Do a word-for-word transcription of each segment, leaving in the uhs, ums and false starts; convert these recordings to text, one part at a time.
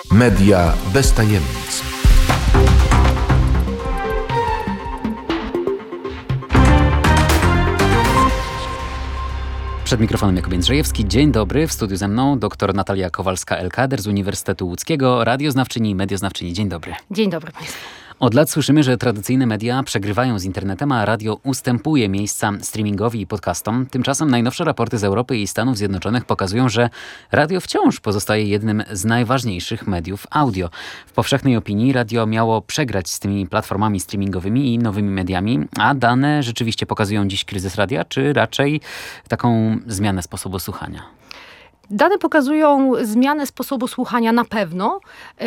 Media bez tajemnic. Przed mikrofonem Jakub Jędrzejewski. Dzień dobry. W studiu ze mną dr Natalia Kowalska-Elkader z Uniwersytetu Łódzkiego, radioznawczyni i medioznawczyni. Dzień dobry. Dzień dobry Państwu. Od lat słyszymy, że tradycyjne media przegrywają z internetem, a radio ustępuje miejsca streamingowi i podcastom. Tymczasem najnowsze raporty z Europy i Stanów Zjednoczonych pokazują, że radio wciąż pozostaje jednym z najważniejszych mediów audio. W powszechnej opinii radio miało przegrać z tymi platformami streamingowymi i nowymi mediami, a dane rzeczywiście pokazują dziś kryzys radia, czy raczej taką zmianę sposobu słuchania? Dane pokazują zmianę sposobu słuchania na pewno.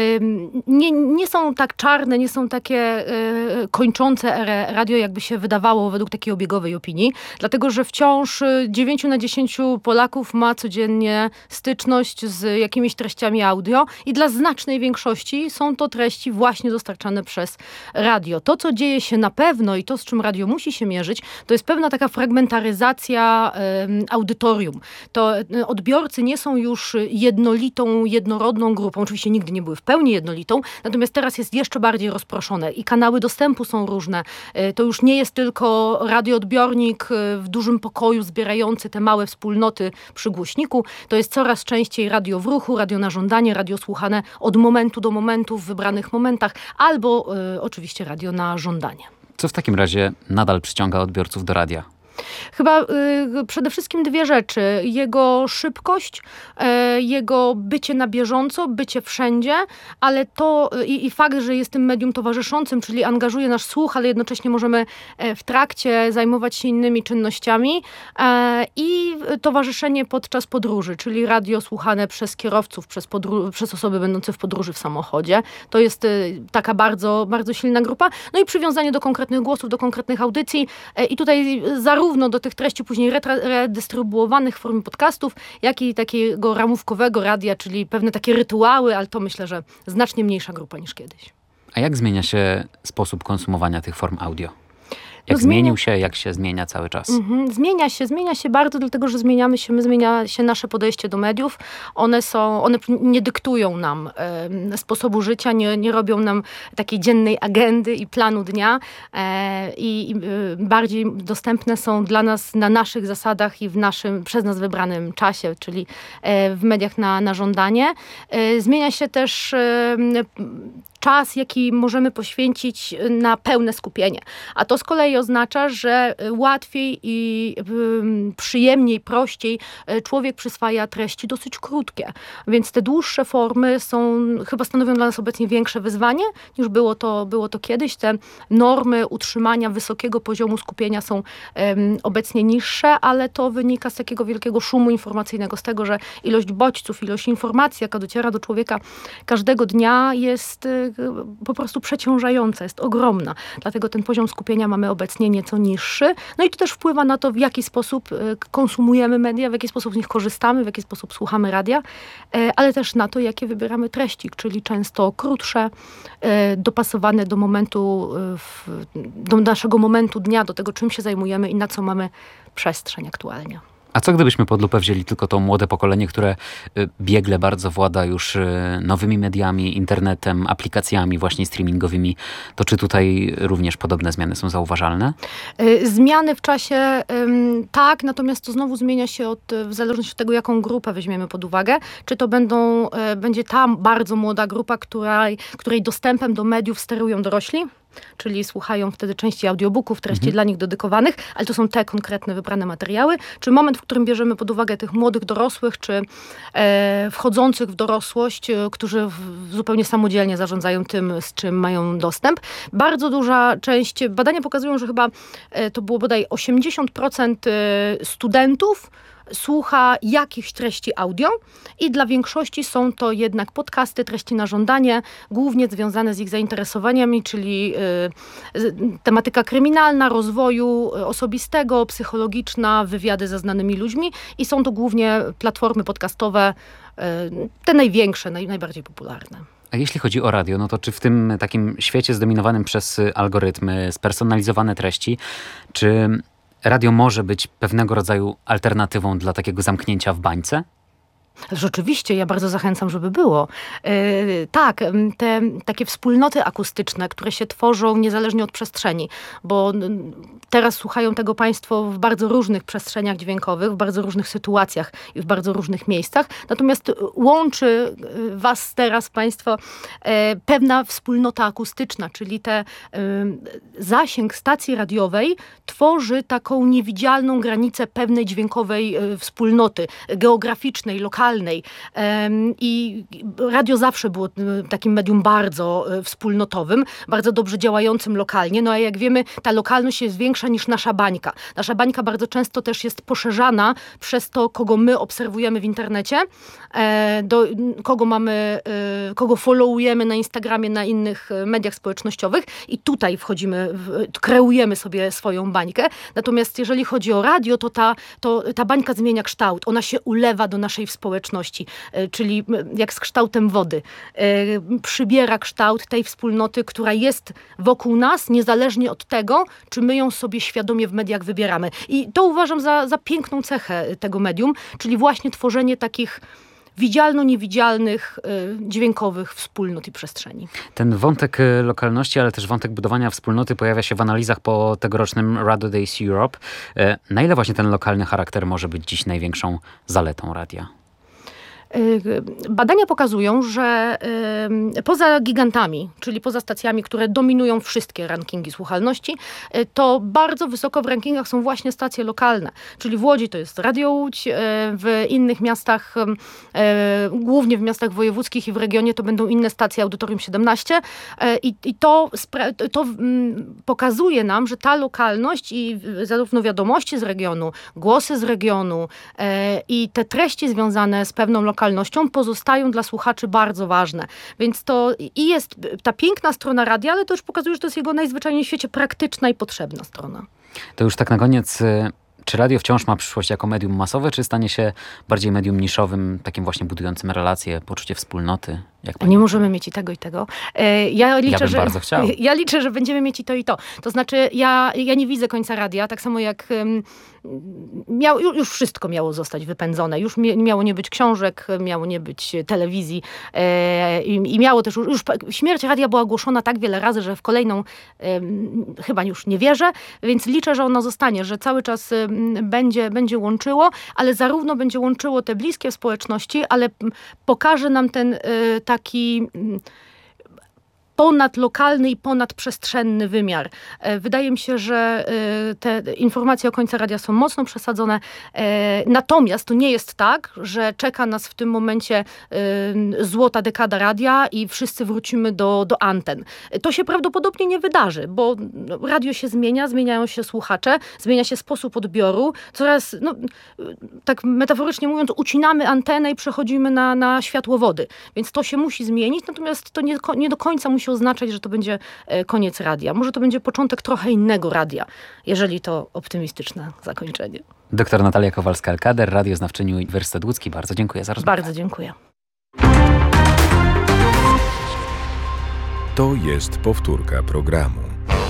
Nie, nie są tak czarne, nie są takie kończące erę radio, jakby się wydawało według takiej obiegowej opinii. Dlatego, że wciąż dziewięć na dziesięć Polaków ma codziennie styczność z jakimiś treściami audio i dla znacznej większości są to treści właśnie dostarczane przez radio. To, co dzieje się na pewno i to, z czym radio musi się mierzyć, to jest pewna taka fragmentaryzacja audytorium. To odbiorcy nie nie są już jednolitą, jednorodną grupą. Oczywiście nigdy nie były w pełni jednolitą, natomiast teraz jest jeszcze bardziej rozproszone i kanały dostępu są różne. To już nie jest tylko radioodbiornik w dużym pokoju zbierający te małe wspólnoty przy głośniku. To jest coraz częściej radio w ruchu, radio na żądanie, radio słuchane od momentu do momentu w wybranych momentach, albo y, oczywiście radio na żądanie. Co w takim razie nadal przyciąga odbiorców do radia? Chyba y, przede wszystkim dwie rzeczy. Jego szybkość, y, jego bycie na bieżąco, bycie wszędzie, ale to y, i fakt, że jest tym medium towarzyszącym, czyli angażuje nasz słuch, ale jednocześnie możemy y, w trakcie zajmować się innymi czynnościami y, i towarzyszenie podczas podróży, czyli radio słuchane przez kierowców, przez, podró- przez osoby będące w podróży w samochodzie. To jest y, taka bardzo, bardzo silna grupa. No i przywiązanie do konkretnych głosów, do konkretnych audycji y, i tutaj zarówno zarówno do tych treści później retra- redystrybuowanych w formie podcastów, jak i takiego ramówkowego radia, czyli pewne takie rytuały, ale to myślę, że znacznie mniejsza grupa niż kiedyś. A jak zmienia się sposób konsumowania tych form audio? Jak No zmienił zmienia... się, jak się zmienia cały czas? Mhm. Zmienia się, zmienia się bardzo, dlatego że zmieniamy się, my zmienia się nasze podejście do mediów. One są, one nie dyktują nam e, sposobu życia, nie, nie robią nam takiej dziennej agendy i planu dnia e, i, i bardziej dostępne są dla nas na naszych zasadach i w naszym, przez nas wybranym czasie, czyli e, w mediach na, na żądanie. E, zmienia się też e, czas, jaki możemy poświęcić na pełne skupienie. A to z kolei oznacza, że łatwiej i przyjemniej, prościej człowiek przyswaja treści dosyć krótkie. Więc te dłuższe formy są, chyba stanowią dla nas obecnie większe wyzwanie, niż było to, było to kiedyś. Te normy utrzymania wysokiego poziomu skupienia są um, obecnie niższe, ale to wynika z takiego wielkiego szumu informacyjnego, z tego, że ilość bodźców, ilość informacji, jaka dociera do człowieka każdego dnia jest po prostu przeciążająca, jest ogromna. Dlatego ten poziom skupienia mamy obecnie nieco niższy. No i to też wpływa na to, w jaki sposób konsumujemy media, w jaki sposób z nich korzystamy, w jaki sposób słuchamy radia, ale też na to, jakie wybieramy treści, czyli często krótsze, dopasowane do momentu, do naszego momentu dnia, do tego, czym się zajmujemy i na co mamy przestrzeń aktualnie. A co gdybyśmy pod lupę wzięli tylko to młode pokolenie, które biegle bardzo włada już nowymi mediami, internetem, aplikacjami właśnie streamingowymi, to czy tutaj również podobne zmiany są zauważalne? Zmiany w czasie tak, natomiast to znowu zmienia się od, w zależności od tego, jaką grupę weźmiemy pod uwagę. Czy to będą, będzie ta bardzo młoda grupa, której, której dostępem do mediów sterują dorośli? Czyli słuchają wtedy części audiobooków, treści mhm. dla nich dedykowanych, ale to są te konkretne wybrane materiały. Czy moment, w którym bierzemy pod uwagę tych młodych dorosłych, czy e, wchodzących w dorosłość, e, którzy w, zupełnie samodzielnie zarządzają tym, z czym mają dostęp. Bardzo duża część, badania pokazują, że chyba e, to było bodaj osiemdziesiąt procent studentów słucha jakichś treści audio i dla większości są to jednak podcasty, treści na żądanie, głównie związane z ich zainteresowaniami, czyli y, tematyka kryminalna, rozwoju osobistego, psychologiczna, wywiady ze znanymi ludźmi i są to głównie platformy podcastowe, y, te największe, naj, najbardziej popularne. A jeśli chodzi o radio, no to czy w tym takim świecie zdominowanym przez algorytmy, spersonalizowane treści, czy radio może być pewnego rodzaju alternatywą dla takiego zamknięcia w bańce? Rzeczywiście, ja bardzo zachęcam, żeby było. Yy, tak, te takie wspólnoty akustyczne, które się tworzą niezależnie od przestrzeni, bo teraz słuchają tego Państwo w bardzo różnych przestrzeniach dźwiękowych, w bardzo różnych sytuacjach i w bardzo różnych miejscach. Natomiast łączy Was teraz, Państwo, yy, pewna wspólnota akustyczna, czyli te yy, zasięg stacji radiowej tworzy taką niewidzialną granicę pewnej dźwiękowej yy, wspólnoty, geograficznej, lokalnej. I radio zawsze było takim medium bardzo wspólnotowym, bardzo dobrze działającym lokalnie. No a jak wiemy, ta lokalność jest większa niż nasza bańka. Nasza bańka bardzo często też jest poszerzana przez to, kogo my obserwujemy w internecie, do kogo mamy, kogo followujemy na Instagramie, na innych mediach społecznościowych i tutaj wchodzimy, kreujemy sobie swoją bańkę. Natomiast jeżeli chodzi o radio, to ta, to ta bańka zmienia kształt. Ona się ulewa do naszej społeczności, czyli jak z kształtem wody. Przybiera kształt tej wspólnoty, która jest wokół nas, niezależnie od tego, czy my ją sobie świadomie w mediach wybieramy. I to uważam za, za piękną cechę tego medium, czyli właśnie tworzenie takich widzialno-niewidzialnych, dźwiękowych wspólnot i przestrzeni. Ten wątek lokalności, ale też wątek budowania wspólnoty pojawia się w analizach po tegorocznym Radio Days Europe. Na ile właśnie ten lokalny charakter może być dziś największą zaletą radia? Badania pokazują, że poza gigantami, czyli poza stacjami, które dominują wszystkie rankingi słuchalności, to bardzo wysoko w rankingach są właśnie stacje lokalne. Czyli w Łodzi to jest Radio Łódź, w innych miastach, głównie w miastach wojewódzkich i w regionie to będą inne stacje, Audytorium siedemnaście. I, i to, to pokazuje nam, że ta lokalność i zarówno wiadomości z regionu, głosy z regionu i te treści związane z pewną lokalnością pozostają dla słuchaczy bardzo ważne. Więc to i jest ta piękna strona radia, ale to już pokazuje, że to jest jego najzwyczajniej w świecie praktyczna i potrzebna strona. To już tak na koniec, czy radio wciąż ma przyszłość jako medium masowe, czy stanie się bardziej medium niszowym, takim właśnie budującym relacje, poczucie wspólnoty? Jak nie możemy mieć i tego, i tego. Ja liczę, ja bym że, bardzo chciał. Ja liczę, że będziemy mieć i to, i to. To znaczy, ja, ja nie widzę końca radia, tak samo jak um, miał, już wszystko miało zostać wypędzone. Już miało nie być książek, miało nie być telewizji e, i, i miało też, już śmierć radia była głoszona tak wiele razy, że w kolejną e, chyba już nie wierzę, więc liczę, że ono zostanie, że cały czas e, będzie, będzie łączyło, ale zarówno będzie łączyło te bliskie społeczności, ale pokaże nam ten e, taki ponadlokalny i ponadprzestrzenny wymiar. Wydaje mi się, że te informacje o końcu radia są mocno przesadzone. Natomiast to nie jest tak, że czeka nas w tym momencie złota dekada radia i wszyscy wrócimy do, do anten. To się prawdopodobnie nie wydarzy, bo radio się zmienia, zmieniają się słuchacze, zmienia się sposób odbioru. Coraz, no, tak metaforycznie mówiąc, ucinamy antenę i przechodzimy na, na światłowody. Więc to się musi zmienić, natomiast to nie, nie do końca musi oznaczać, że to będzie koniec radia. Może to będzie początek trochę innego radia, jeżeli to optymistyczne zakończenie. Doktor Natalia Kowalska-Elkader, radioznawczyni Uniwersytet Łódzki. Bardzo dziękuję za rozmowę. Bardzo dziękuję. To jest powtórka programu.